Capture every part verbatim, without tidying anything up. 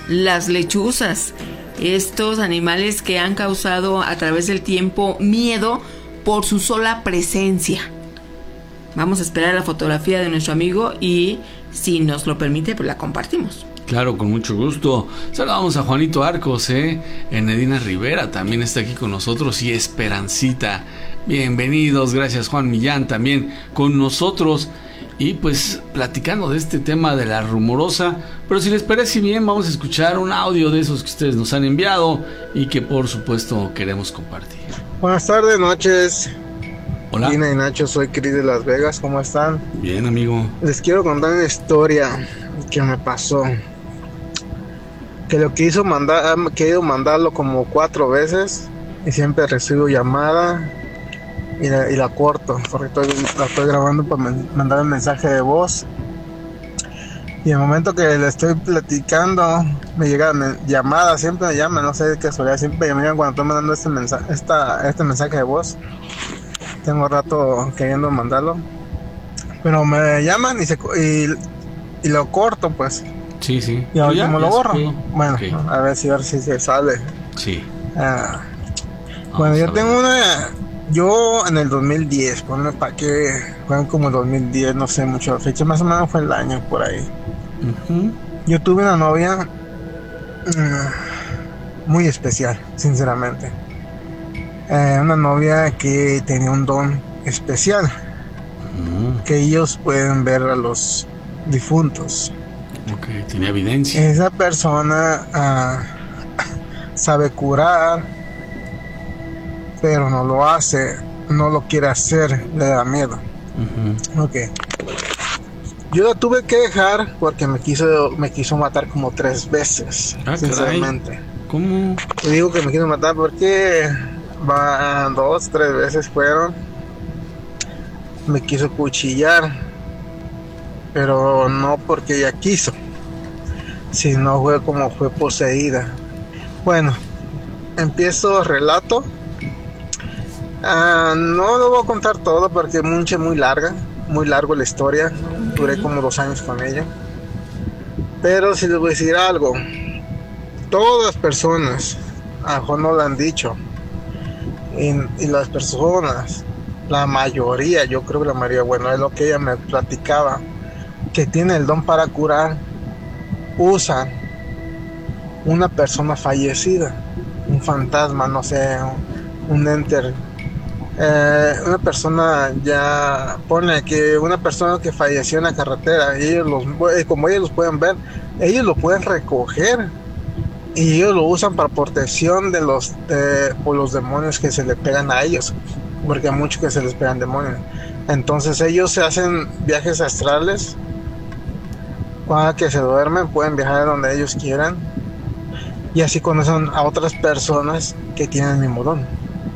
las lechuzas, estos animales que han causado a través del tiempo miedo por su sola presencia. Vamos a esperar la fotografía de nuestro amigo y si nos lo permite, pues la compartimos. Claro, con mucho gusto. Saludamos a Juanito Arcos, ¿eh? Enedina Rivera también está aquí con nosotros y Esperancita. Bienvenidos, gracias Juan Millán también con nosotros. Y pues platicando de este tema de la rumorosa, pero si les parece bien, vamos a escuchar un audio de esos que ustedes nos han enviado y que por supuesto queremos compartir. Buenas tardes, noches. Hola. Gina y Nacho, soy Cris de Las Vegas, ¿cómo están? Bien, amigo. Les quiero contar una historia que me pasó. Que lo quiso mandar, he querido mandarlo como cuatro veces y siempre recibo llamada y la, y la corto, porque estoy, la estoy grabando para mandar un mensaje de voz. Y el momento que le estoy platicando, me llega me, llamada, siempre me llama, no sé de qué casualidad, siempre me llaman cuando estoy mandando este mensaje, esta, este mensaje de voz. Tengo rato queriendo mandarlo, pero me llaman y, se, y, y lo corto, pues. Sí, sí. Y ahora como lo borro. Bueno, okay. a ver si a ver si se sale. Sí. Ah, bueno, yo tengo una. Yo en el dos mil diez, ponme para que fue como dos mil diez, no sé mucho la fecha, más o menos fue el año por ahí. Uh-huh. Yo tuve una novia uh, muy especial, sinceramente. Eh, una novia que tenía un don especial, uh-huh. que ellos pueden ver a los difuntos. Ok, tiene evidencia. Esa persona uh, sabe curar, pero no lo hace, no lo quiere hacer, le da miedo. Uh-huh. Ok. Yo la tuve que dejar porque me quiso, me quiso matar como tres veces, ah, sinceramente. Caray. ¿Cómo? Te digo que me quiso matar porque va, dos, tres veces fueron. Me quiso cuchillar. Pero no porque ella quiso, sino fue como fue poseída. Bueno, empiezo el relato. Uh, no lo voy a contar todo porque es mucha, muy larga, muy largo la historia. Duré como dos años con ella. Pero si les voy a decir algo, todas las personas, a Juan no lo han dicho, y, y las personas, la mayoría, yo creo que la mayoría, bueno, es lo que ella me platicaba, que tiene el don para curar, usan una persona fallecida, un fantasma, no sé, un, un enter, eh, una persona ya, pone que una persona que falleció en la carretera, y ellos los, como ellos los pueden ver, ellos lo pueden recoger y ellos lo usan para protección de los, de, por los demonios que se le pegan a ellos, porque hay muchos que se les pegan demonios. Entonces ellos se hacen viajes astrales. Cuando que se duermen pueden viajar a donde ellos quieran y así conocen a otras personas que tienen el mismo don,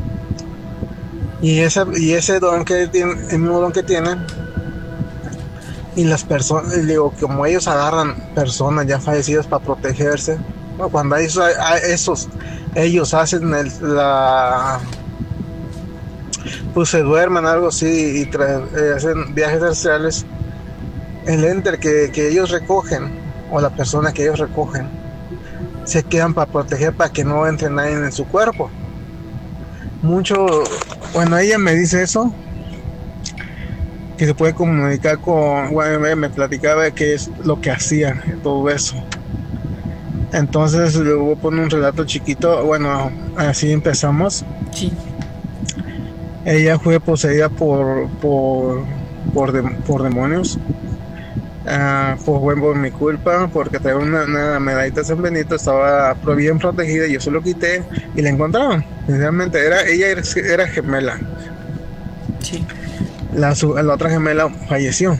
y ese, y ese don que tienen, el mismo don que tienen, y las personas, digo, como ellos agarran personas ya fallecidas para protegerse, bueno, cuando hay esos, esos ellos hacen el, la pues se duermen algo así y tra- eh, hacen viajes astrales. El enter que, que ellos recogen, o la persona que ellos recogen, se quedan para proteger, para que no entre nadie en su cuerpo. Mucho, bueno, ella me dice eso, que se puede comunicar con, bueno, me platicaba de qué es lo que hacía, todo eso. Entonces le voy a poner un relato chiquito, bueno, así empezamos. Sí. Ella fue poseída por, por, por, de, por demonios. Uh, fue por mi culpa, porque traía una, una medallita de San Benito, estaba bien protegida y yo se lo quité y la encontraron. Sinceramente, era, ella era, era gemela. Sí. La, su, la otra gemela falleció.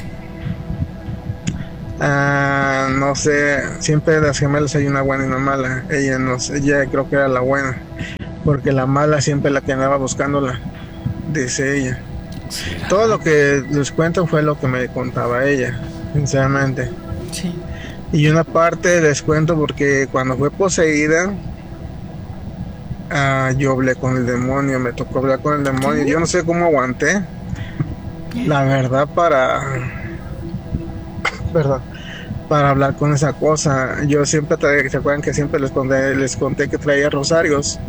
Uh, no sé, siempre de las gemelas hay una buena y una mala. Ella, no sé, ella creo que era la buena, porque la mala siempre la que andaba buscándola, dice ella. ¿Será? Todo lo que les cuento fue lo que me contaba ella, sinceramente. Sí. Y una parte les cuento porque cuando fue poseída, uh, yo hablé con el demonio, me tocó hablar con el demonio. Yo no sé cómo aguanté, la verdad, para... Perdón. para hablar con esa cosa. Yo siempre traía, ¿se acuerdan que siempre les conté, les conté que traía rosarios?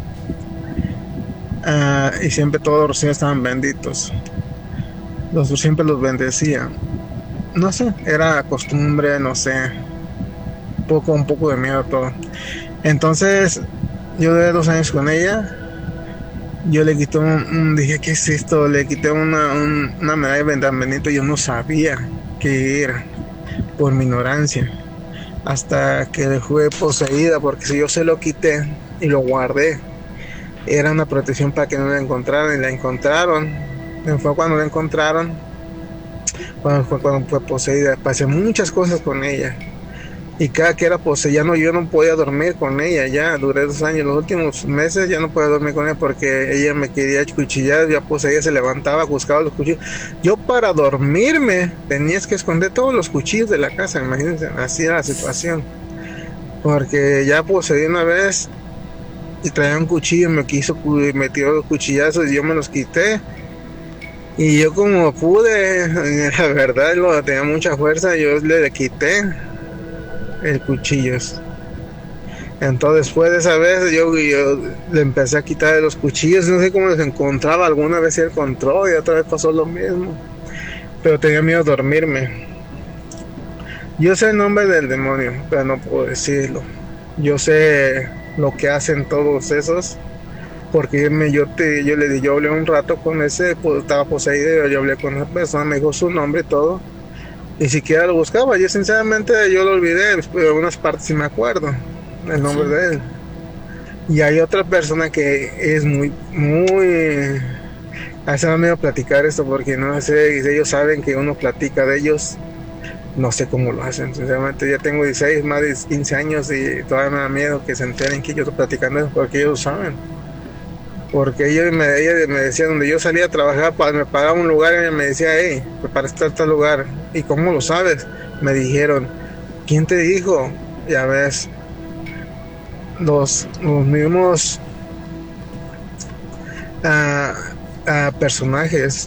Uh, y siempre todos los rosarios estaban benditos. Los, siempre los bendecía. No sé, era costumbre, no sé. Poco, un poco de miedo todo. Entonces, yo de dos años con ella. Yo le quité un, un, dije, ¿qué es esto? Le quité una, un, una medalla de San Benito. Yo no sabía qué era, por mi ignorancia, hasta que fue poseída, porque si yo se lo quité y lo guardé, era una protección para que no la encontraran, y la encontraron. Y fue cuando la encontraron, cuando fue, cuando fue poseída. Pasé muchas cosas con ella. Y cada que era poseída, no, yo no podía dormir con ella, ya duré dos años, los últimos meses ya no podía dormir con ella porque ella me quería cuchillar, ya poseída, se levantaba, buscaba los cuchillos. Yo para dormirme tenías que esconder todos los cuchillos de la casa, imagínense, así era la situación. Porque ya poseí una vez y traía un cuchillo, me quiso, me tiró los cuchillazos y yo me los quité. Y yo como pude, la verdad, lo, tenía mucha fuerza, yo le quité el cuchillo. Entonces después de esa vez yo, yo le empecé a quitar los cuchillos, no sé cómo los encontraba, alguna vez se encontró y otra vez pasó lo mismo, pero tenía miedo de dormirme. Yo sé el nombre del demonio, pero no puedo decirlo. Yo sé lo que hacen todos esos, porque me, yo, te, yo le di, yo hablé un rato con ese, pues, estaba poseído, yo hablé con esa persona, me dijo su nombre y todo. Ni siquiera lo buscaba, yo sinceramente yo lo olvidé, pero algunas partes sí me acuerdo el nombre sí. de él. Y hay otra persona que es muy, muy... A veces me da miedo platicar esto porque no sé, ellos saben que uno platica de ellos, no sé cómo lo hacen, sinceramente ya tengo dieciséis, más de quince años y todavía me da miedo que se enteren que yo estoy platicando eso porque ellos saben. Porque ella me, ella me decía, donde yo salía a trabajar, me pagaba un lugar y ella me decía, hey, para estar tal lugar. ¿Y cómo lo sabes? Me dijeron, ¿quién te dijo? Ya ves, los, los mismos uh, uh, personajes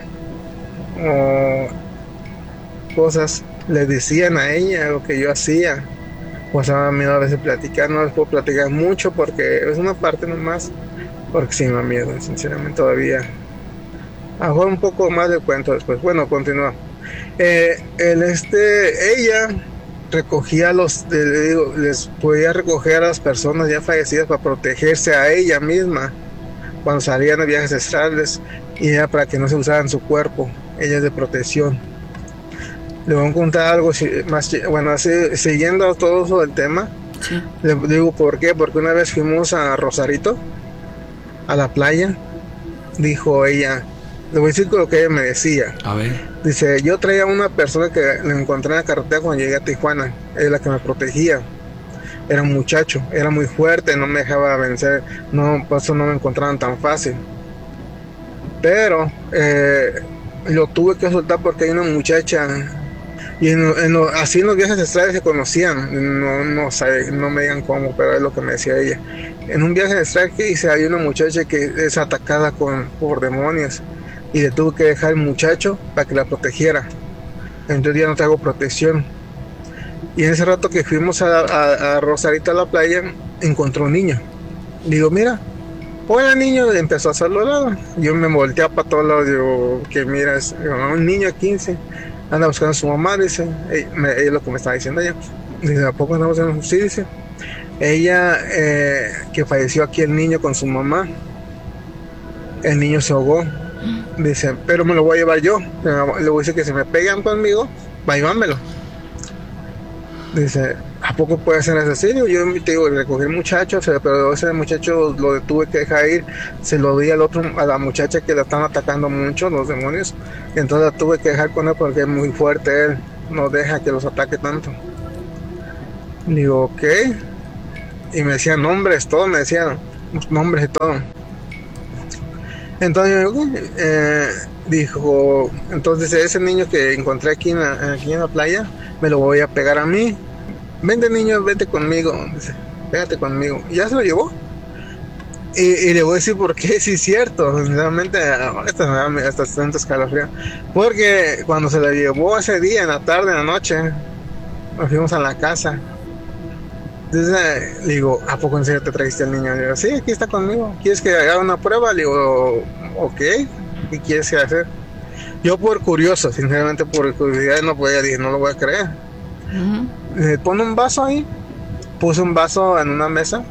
o cosas le decían a ella lo que yo hacía. Pues a mí me da miedo a veces platicar, no les puedo platicar mucho porque es una parte nomás. Porque sí me da miedo, sinceramente todavía. A lo mejor un poco más de cuento después. Bueno, continúa. Eh, el este, ella recogía los, le digo, les podía recoger a las personas ya fallecidas para protegerse a ella misma cuando salían de viajes astrales, y era para que no se usaran su cuerpo. Ella es de protección. Le voy a contar algo más, bueno, así, siguiendo todo eso del tema. Sí. Le digo por qué, porque una vez fuimos a Rosarito, a la playa, dijo ella, le voy a decir lo que ella me decía. A ver. Dice, yo traía una persona que la encontré en la carretera cuando llegué a Tijuana, es la que me protegía. Era un muchacho, era muy fuerte, no me dejaba vencer, no, por eso no me encontraban tan fácil. Pero eh, lo tuve que soltar porque hay una muchacha, y en, en lo, así en los viajes astrales se conocían, no, no, sabe, no me digan cómo, pero es lo que me decía ella. En un viaje astral que hice hay una muchacha que es atacada con, por demonios, y le tuve que dejar el muchacho para que la protegiera. Entonces ya no traigo protección. Y en ese rato que fuimos a, a, a Rosarito a la playa, encontró un niño. Digo, mira, hola niño, y empezó a hacerlo al lado. Yo me volteaba para todos lados, digo, que mira, es un niño de quince, anda buscando a su mamá, dice, es lo que me estaba diciendo ella. Dice, ¿a poco andamos en un sí? Dice, ella, eh, que falleció aquí el niño con su mamá, el niño se ahogó. Dice, pero me lo voy a llevar yo. Le voy a decir que si me pegan conmigo, va a llevármelo. Dice, ¿a poco puede ser asesino? Yo te digo, recogí el muchacho, pero ese muchacho lo tuve que dejar ir, se lo di al otro, a la muchacha que la están atacando mucho, los demonios, y entonces la tuve que dejar con él porque es muy fuerte él, no deja que los ataque tanto. Digo, ok, y me decían nombres, todo, me decían nombres y todo. Entonces eh, dijo, entonces ese niño que encontré aquí en, la, aquí en la playa, me lo voy a pegar a mí. Vente niño, vente conmigo, dice, pégate conmigo. Y ya se lo llevó. Y, y le voy a decir por qué, sí es cierto, sinceramente, hasta me da hasta tanto escalofrío. Porque cuando se la llevó ese día, en la tarde, en la noche, nos fuimos a la casa. Entonces le digo, ¿a poco en serio te trajiste al niño? Le digo, sí, aquí está conmigo. ¿Quieres que haga una prueba? Le digo, ok, ¿qué quieres que hacer? Yo por curioso, sinceramente por curiosidad no podía, dije, no lo voy a creer. Uh-huh. Le pone un vaso ahí, puse un vaso en una mesa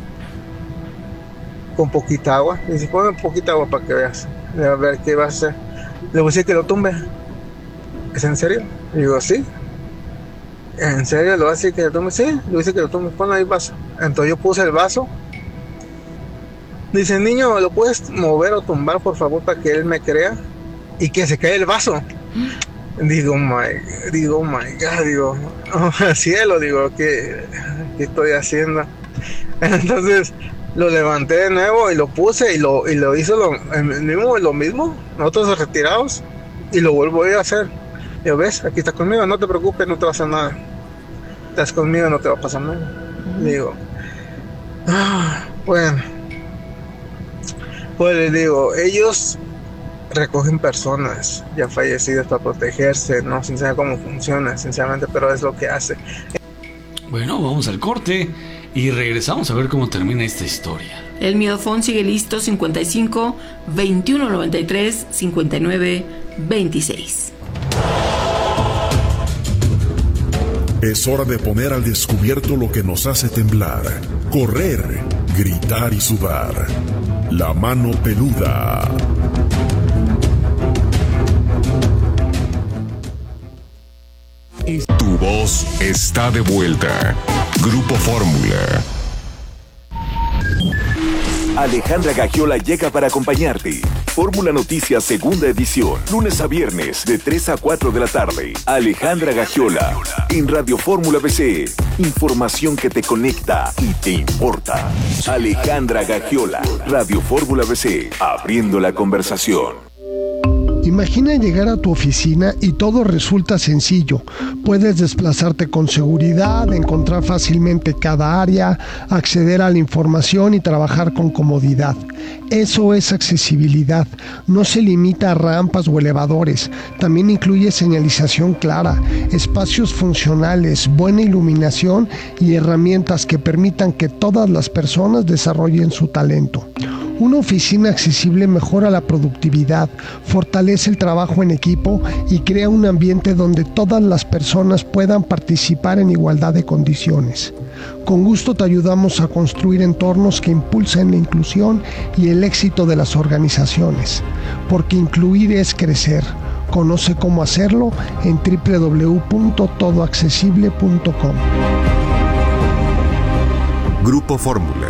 con poquita agua. Y dice, pone poquita agua para que veas. Le digo, a ver, ¿qué vas a hacer? Le voy a decir que lo tumbe. ¿Es en serio? Le digo, sí. ¿En serio? ¿Le voy a decir que lo tumbe? Sí, le voy a decir que lo tumbe. Ponle ahí el vaso. Entonces yo puse el vaso. Dice, niño, ¿lo puedes mover o tumbar, por favor, para que él me crea? Y que se cae el vaso. Digo, my, digo, oh my God, digo, oh, cielo, digo, ¿qué, ¿qué estoy haciendo? Entonces lo levanté de nuevo y lo puse y lo, y lo hizo lo, el mismo, lo mismo, nosotros retirados, y lo vuelvo a hacer. Digo, ¿ves? Aquí estás conmigo, no te preocupes, no te va a hacer nada. Estás conmigo, no te va a pasar nada. Mm. Digo, ah, bueno, pues les digo, ellos recogen personas ya fallecidas para protegerse, no sin saber cómo funciona, sinceramente, pero es lo que hace. Bueno, vamos al corte y regresamos a ver cómo termina esta historia. El miedofón sigue listo, cincuenta y cinco, veintiuno noventa y tres, cincuenta y nueve, veintiséis. Es hora de poner al descubierto lo que nos hace temblar, correr, gritar y sudar. La mano peluda. Tu voz está de vuelta. Grupo Fórmula. Alejandra Gagiola llega para acompañarte. Fórmula Noticias segunda edición, lunes a viernes de tres a cuatro de la tarde. Alejandra Gagiola en Radio Fórmula B C. Información que te conecta y te importa. Alejandra Gagiola, Radio Fórmula B C, abriendo la conversación. Imagina llegar a tu oficina y todo resulta sencillo. Puedes desplazarte con seguridad, encontrar fácilmente cada área, acceder a la información y trabajar con comodidad. Eso es accesibilidad. No se limita a rampas o elevadores. También incluye señalización clara, espacios funcionales, buena iluminación y herramientas que permitan que todas las personas desarrollen su talento. Una oficina accesible mejora la productividad, fortalece el trabajo en equipo y crea un ambiente donde todas las personas puedan participar en igualdad de condiciones. Con gusto te ayudamos a construir entornos que impulsen la inclusión y el éxito de las organizaciones, porque incluir es crecer. Conoce cómo hacerlo en doble u doble u doble u punto todo accesible punto com. Grupo Fórmula.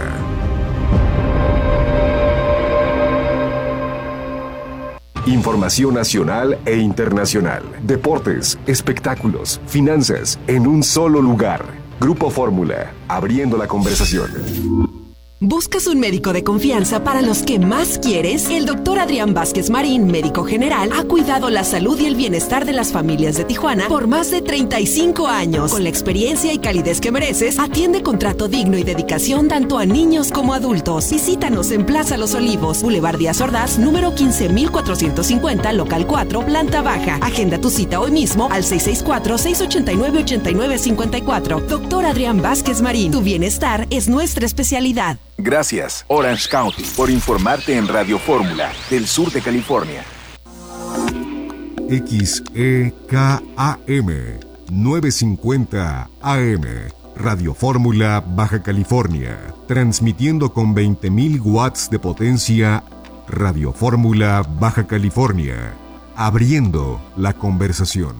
Información nacional e internacional, deportes, espectáculos, finanzas, en un solo lugar. Grupo Fórmula, abriendo la conversación. ¿Buscas un médico de confianza para los que más quieres? El doctor Adrián Vázquez Marín, médico general, ha cuidado la salud y el bienestar de las familias de Tijuana por más de treinta y cinco años. Con la experiencia y calidez que mereces, atiende con trato digno y dedicación tanto a niños como adultos. Visítanos en Plaza Los Olivos, Boulevard Díaz Ordaz, número quince mil cuatrocientos cincuenta, local cuatro, planta baja. Agenda tu cita hoy mismo al seis seis cuatro, seis ocho nueve, ocho nueve cinco cuatro. Doctor Adrián Vázquez Marín, tu bienestar es nuestra especialidad. Gracias, Orange County, por informarte en Radio Fórmula, del sur de California. X E K A M, novecientos cincuenta A M, Radio Fórmula, Baja California, transmitiendo con veinte mil watts de potencia. Radio Fórmula, Baja California, abriendo la conversación.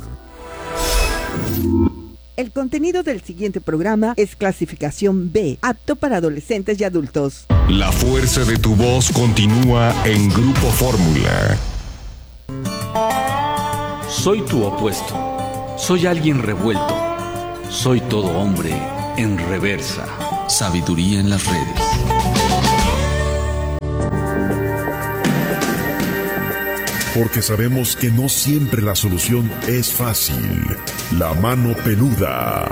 El contenido del siguiente programa es clasificación B, apto para adolescentes y adultos. La fuerza de tu voz continúa en Grupo Fórmula. Soy tu opuesto. Soy alguien revuelto. Soy todo hombre en reversa. Sabiduría en las redes. Porque sabemos que no siempre la solución es fácil. La mano peluda.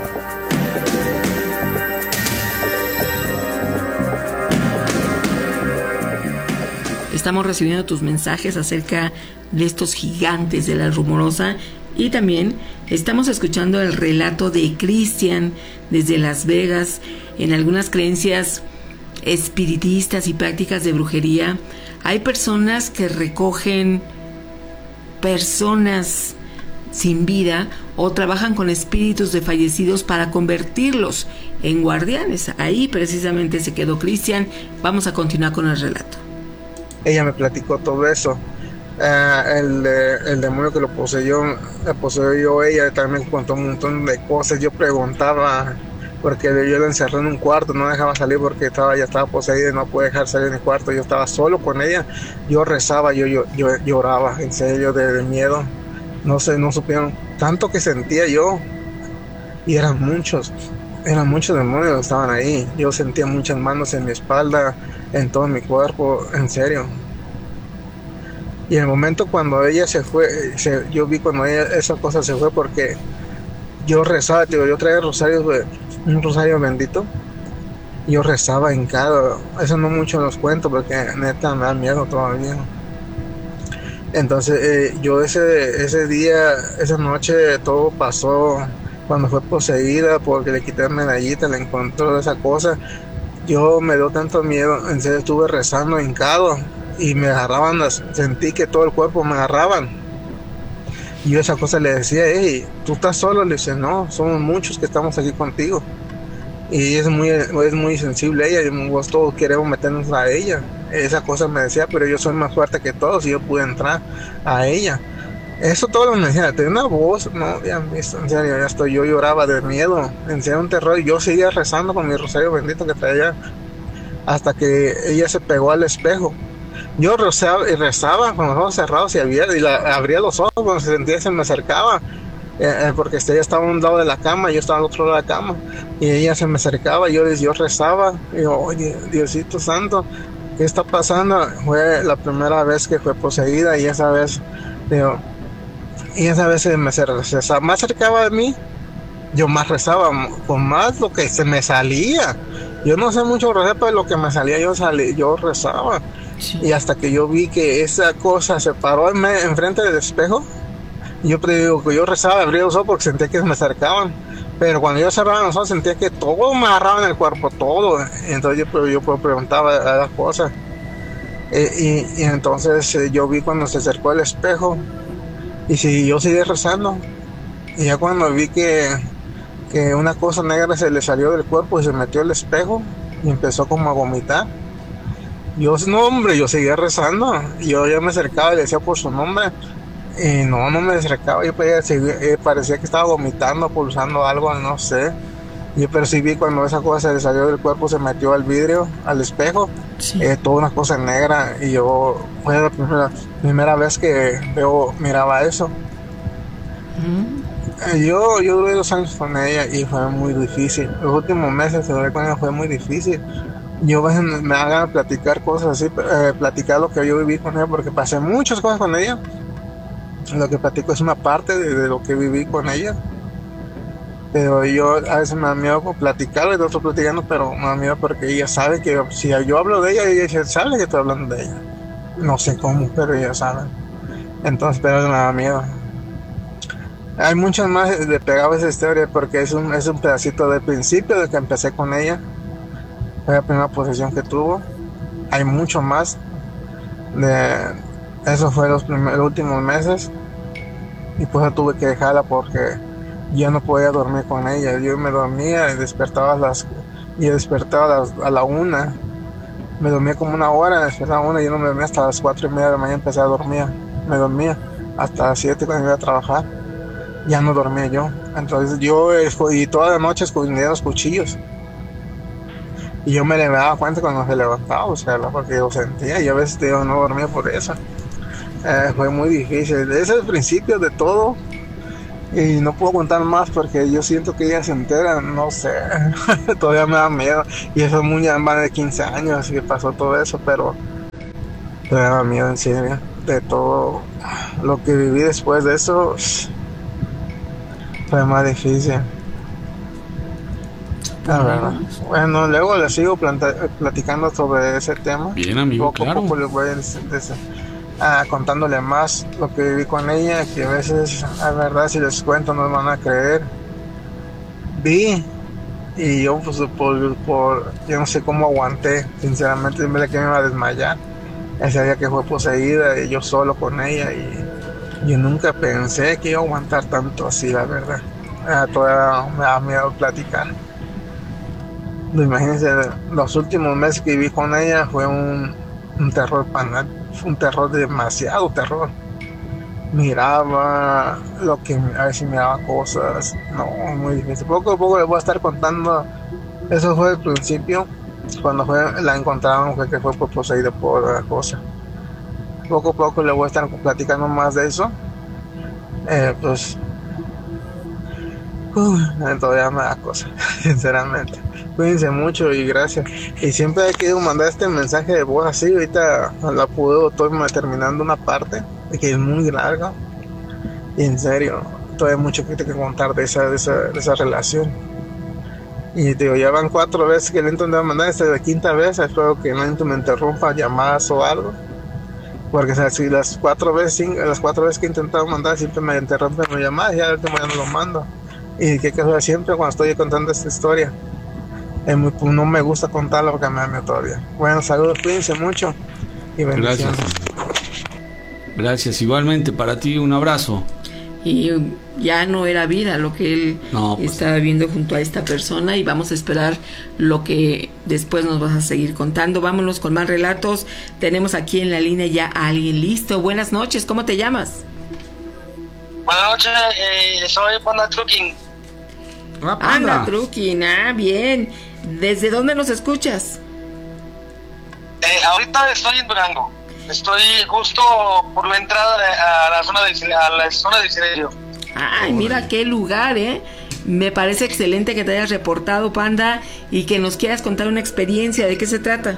Estamos recibiendo tus mensajes acerca de estos gigantes de la rumorosa y también Estamos escuchando el relato de Cristian desde Las Vegas. En algunas creencias espiritistas y prácticas de brujería, hay personas que recogen personas sin vida o trabajan con espíritus de fallecidos para convertirlos en guardianes. Ahí precisamente se quedó Cristian. Vamos a continuar con el relato. Ella me platicó todo eso. Uh, el, el demonio que lo poseyó, la poseyó ella, también me contó un montón de cosas. Yo preguntaba, porque yo la encerré en un cuarto, no dejaba salir porque estaba, ya estaba poseída y no podía dejar salir en el cuarto. Yo estaba solo con ella, yo rezaba, yo, yo, yo lloraba, en serio, de, de miedo. No sé, no supieron tanto que sentía yo, y eran muchos, eran muchos demonios que estaban ahí. Yo sentía muchas manos en mi espalda, en todo mi cuerpo, en serio. Y en el momento cuando ella se fue, se, yo vi cuando ella, esa cosa se fue, porque yo rezaba, tío, yo traía rosarios, un rosario bendito, yo rezaba en cada, eso no mucho los cuento porque neta me da miedo todavía. Entonces eh, yo ese, ese día, esa noche, todo pasó cuando fue poseída, porque le quité la medallita, le encontró esa cosa. Yo me dio tanto miedo, en serio estuve rezando hincado y me agarraban, las, sentí que todo el cuerpo me agarraban. Y yo esa cosa le decía, hey, ¿tú estás solo? Le dice, no, somos muchos que estamos aquí contigo. Y es muy, es muy sensible ella, y vos todos queremos meternos a ella. Esa cosa me decía, pero yo soy más fuerte que todos y yo pude entrar a ella. Eso todo lo decía, tenía una voz, no, ya, en serio, ya estoy, yo lloraba de miedo, en serio, un terror, y yo seguía rezando con mi rosario bendito que traía, hasta que ella se pegó al espejo. Yo rezaba y rezaba con los ojos cerrados y, abría, y la, abría los ojos cuando se sentía que se me acercaba, eh, porque ella estaba a un lado de la cama y yo estaba al otro lado de la cama, y ella se me acercaba, y yo, yo rezaba, y yo, oye, Diosito Santo, ¿qué está pasando? Fue la primera vez que fue poseída, y esa vez, digo, y esa vez se me, se, se, más acercaba de mí, yo más rezaba, con más lo que se me salía. Yo no sé mucho rezar, pero lo que me salía yo salí, yo rezaba. Sí. Y hasta que yo vi que esa cosa se paró en me, enfrente del espejo, yo digo que yo rezaba, abría los ojos porque sentía que se me acercaban. Pero cuando yo cerraba los ojos sentía que todo me agarraba en el cuerpo, todo. Y entonces yo, yo, yo preguntaba a las cosas. Eh, y, y entonces eh, yo vi cuando se acercó el espejo, y si yo seguí rezando. Y ya cuando vi que, que una cosa negra se le salió del cuerpo y se metió al espejo y empezó como a vomitar, yo, no hombre, yo seguía rezando. Yo ya me acercaba y le decía por su nombre, y no, no me acercaba. Yo parecía, eh, parecía que estaba vomitando, pulsando algo, no sé. Yo percibí cuando esa cosa se le salió del cuerpo, se metió al vidrio, al espejo, sí. eh, toda una cosa negra, y yo, fue la primera, primera vez que veo, miraba eso. Mm. Eh, yo, yo duré dos años con ella y fue muy difícil. Los últimos meses que duré con ella fue muy difícil. Yo me, me hagan platicar cosas así, eh, platicar lo que yo viví con ella, porque pasé muchas cosas con ella. Lo que platico es una parte de, de lo que viví con ella. Pero yo a veces me da miedo por platicarle, de otros platicando, pero me da miedo porque ella sabe que si yo hablo de ella, ella sabe que estoy hablando de ella. No sé cómo, pero ella sabe. Entonces, pero me da miedo. Hay muchas más de pegado a esa historia porque es un, es un pedacito del principio de que empecé con ella. Fue la primera posesión que tuvo. Hay mucho más. De, eso fue los, primeros, los últimos meses. Y pues tuve que dejarla porque yo no podía dormir con ella. Yo me dormía y despertaba a las, y despertaba a, las, a la una. Me dormía como una hora, despertaba a una y yo no me dormía hasta las cuatro y media de la mañana. Empecé a dormir. Me dormía hasta las siete cuando iba a trabajar. Ya no dormía yo. Entonces yo y toda la noche escondía los cuchillos. Y yo me le daba cuenta cuando se levantaba, o sea, porque yo sentía, y a veces yo no dormía por eso. Eh, fue muy difícil. Ese es el principio de todo. Y no puedo contar más porque yo siento que ella se entera, no sé. Todavía me da miedo. Y eso es muy ya más de quince años, así que pasó todo eso, pero me da miedo en serio. De todo lo que viví después de eso, fue más difícil. La verdad. Bueno, luego les sigo planta- platicando sobre ese tema. Bien, amigo, poco claro. a poco les voy a decir. ah, contándole más lo que viví con ella, que a veces, la verdad, si les cuento no me van a creer. Vi y yo pues por, por yo no sé cómo aguanté, sinceramente, en vez de que me iba a desmayar ese día que fue poseída y yo solo con ella, y yo nunca pensé que iba a aguantar tanto así, la verdad. Ah, todavía me da miedo platicar. Imagínense, los últimos meses que viví con ella fue un, un terror panal, un terror, demasiado terror. Miraba lo que, a ver si miraba cosas, no, muy difícil. Poco a poco les voy a estar contando. Eso fue el principio, cuando fue, la encontraron, fue que fue poseída por la cosa. Poco a poco les voy a estar platicando más de eso. Eh, pues, uh, todavía me da cosa, sinceramente. Cuídense mucho y gracias. Y siempre he querido mandar este mensaje de voz así. Ahorita la puedo, estoy terminando una parte que es muy larga. Y en serio, todavía hay mucho que te que contar de esa, de esa, de esa relación. Y te digo, ya van cuatro veces que le intento mandar, esta es la quinta vez. Espero que no me interrumpa llamadas o algo. Porque o sea, si las cuatro veces, cinco, las cuatro veces que he intentado mandar siempre me interrumpen las llamadas, ya el último ya no lo mando. Y qué cosa, siempre cuando estoy contando esta historia, es muy, no me gusta contarlo porque me da miedo todavía. Bueno, saludos, cuídense mucho y bendiciones. Gracias. Gracias, igualmente para ti, un abrazo. Y ya no era vida lo que él no, pues, estaba viendo junto a esta persona, y vamos a esperar lo que después nos vas a seguir contando. Vámonos con más relatos. Tenemos aquí en la línea ya a alguien listo. Buenas noches, ¿cómo te llamas? Buenas noches, eh, soy Panda Trucking. Ah, Panda Trucking, ah, bien. ¿Desde dónde nos escuchas? Eh, ahorita estoy en Durango. Estoy justo por la entrada a la zona de a la zona de Isidro. Ay, mira qué lugar, ¿eh? Me parece excelente que te hayas reportado, Panda, y que nos quieras contar una experiencia. ¿De qué se trata?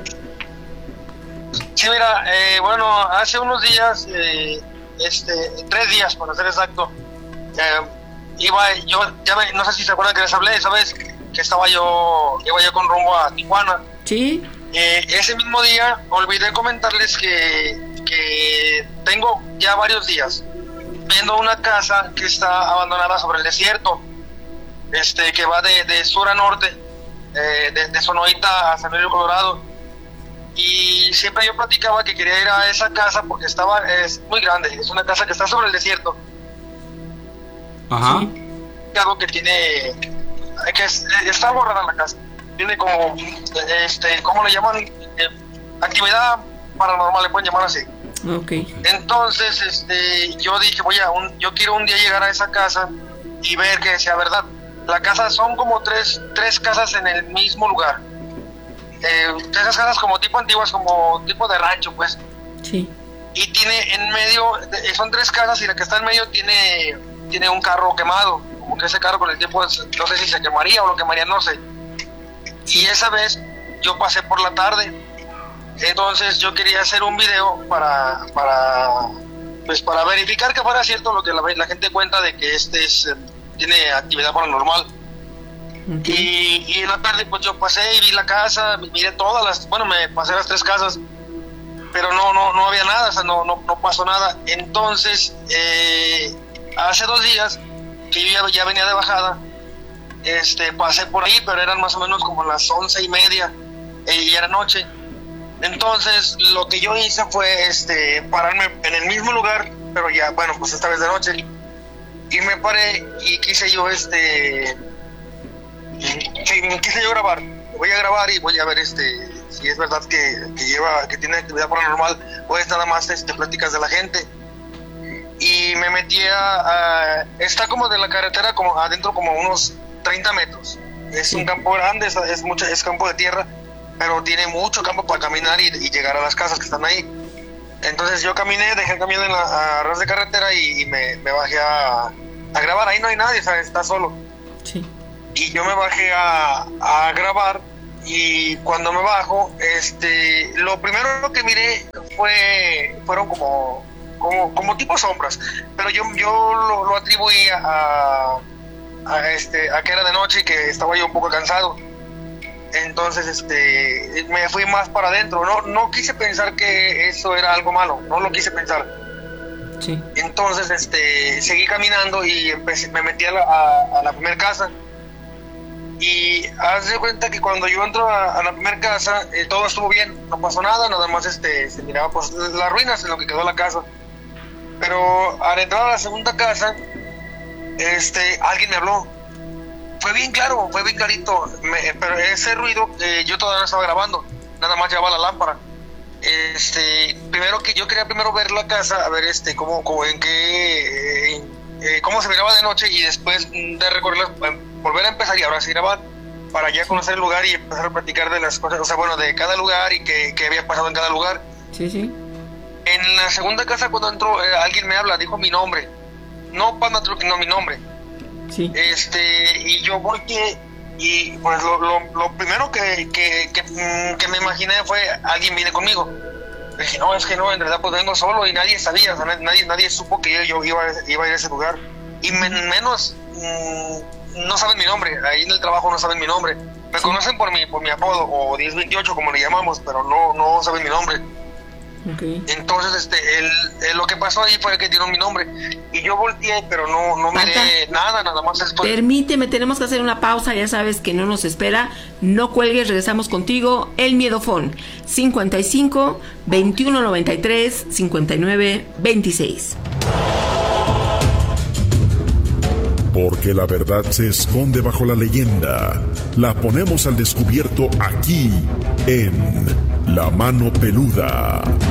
Sí, mira, eh, bueno, hace unos días, eh, este, tres días, por ser exacto, eh, iba yo, ya me, no sé si se acuerdan que les hablé, ¿sabes? Que estaba yo, iba yo con rumbo a Tijuana. Sí. Eh, ese mismo día olvidé comentarles que, que tengo ya varios días viendo una casa que está abandonada sobre el desierto, este que va de, de sur a norte, eh, de, de Sonoita a San Luis Colorado, y siempre yo platicaba que quería ir a esa casa porque estaba, es muy grande, es una casa que está sobre el desierto. Ajá. Sí, algo que tiene, que es, está borrada la casa. Tiene como, este, ¿cómo le llaman? Eh, actividad paranormal, le pueden llamar así. Okay. Entonces, este, yo dije, voy a, un, yo quiero un día llegar a esa casa y ver que sea verdad. La casa son como tres, tres casas en el mismo lugar. Eh, esas casas como tipo antiguas, como tipo de rancho, pues. Sí. Y tiene en medio, son tres casas y la que está en medio tiene, tiene un carro quemado. Como que ese carro con el tiempo, no sé si se quemaría o lo quemaría, no sé. Y esa vez yo pasé por la tarde, entonces yo quería hacer un video para para pues para verificar que fuera cierto lo que la, la gente cuenta de que este es eh, tiene actividad paranormal. Okay. Y, y en la tarde pues yo pasé y vi la casa, miré todas las, bueno, me pasé las tres casas, pero no no no había nada, o sea, no no, no pasó nada. Entonces eh, hace dos días que yo ya, ya venía de bajada, Este, pasé por ahí, pero eran más o menos como las once y media eh, y era noche. Entonces lo que yo hice fue este, pararme en el mismo lugar, pero ya, bueno, pues esta vez de noche. Y me paré y quise yo, este, quise yo grabar. Voy a grabar y voy a ver este, si es verdad que, que lleva, que tiene actividad paranormal o es nada más este, pláticas de la gente. Y me metí a, a, está como de la carretera, como adentro, como unos treinta metros. Es un campo grande, es, es, mucho, es campo de tierra, pero tiene mucho campo para caminar y, y llegar a las casas que están ahí. Entonces yo caminé, dejé el camión en la a ras de carretera y, y me, me bajé a, a grabar. Ahí no hay nadie, ¿sabes? Está solo. Sí. Y yo me bajé a, a grabar, y cuando me bajo, este, lo primero que miré fue fueron como como, como tipo sombras, pero yo, yo lo, lo atribuí a A, este, a que era de noche y que estaba yo un poco cansado. Entonces, este, me fui más para adentro. No, no quise pensar que eso era algo malo, no lo quise pensar. Sí. Entonces, este, seguí caminando y empecé, me metí a la, a, a la primera casa. Y haz de cuenta que cuando yo entro a, a la primera casa, eh, todo estuvo bien, no pasó nada, nada más este, se miraba pues las ruinas en lo que quedó la casa. Pero al entrar a la segunda casa, este, alguien me habló. Fue bien claro, fue bien clarito, me, pero ese ruido eh, yo todavía no estaba grabando, nada más llevaba la lámpara. Este, primero que yo quería primero ver la casa, a ver este, cómo, cómo en qué, eh, eh, cómo se miraba de noche y después de recorrer, eh, volver a empezar y ahora sí grabar para ya conocer el lugar y empezar a platicar de las cosas, o sea, bueno, de cada lugar y qué, qué había pasado en cada lugar. Sí, sí. En la segunda casa cuando entró eh, alguien me habla, dijo mi nombre, no Panda Truck, no mi nombre. Sí. Este, y yo volteé y pues lo, lo, lo primero que, que, que, que me imaginé fue alguien viene conmigo. Dije, no, es que no, en realidad pues vengo solo y nadie sabía, o sea, nadie, nadie supo que yo, yo iba, iba a ir a ese lugar. Y men, menos, mmm, no saben mi nombre, ahí en el trabajo no saben mi nombre. Me sí. conocen por mi, por mi apodo, o diez veintiocho como le llamamos, pero no, no saben mi nombre. Okay. Entonces, este, el, el, lo que pasó ahí fue que dieron mi nombre y yo volteé, pero no, no miré nada, nada más después. Permíteme, tenemos que hacer una pausa, ya sabes que no nos espera, no cuelgues, regresamos contigo, El Miedofón, cincuenta y cinco, veintiuno noventa y tres, cincuenta y nueve, veintiséis. Porque la verdad se esconde bajo la leyenda, la ponemos al descubierto aquí, en La Mano Peluda.